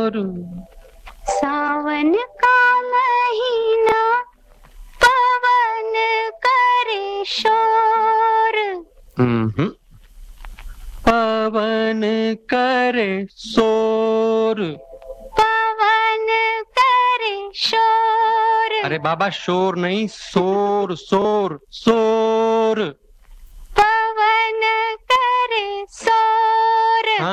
शोर। सावन का महीना पवन करे शोर। पवन करे शोर। पवन करे शोर। अरे बाबा शोर नहीं, शोर शोर शोर।